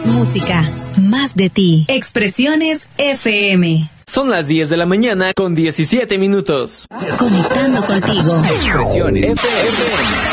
Más música, más de ti. Expresiones FM. Son las 10 de la mañana con 17 minutos. Conectando contigo. Expresiones FM.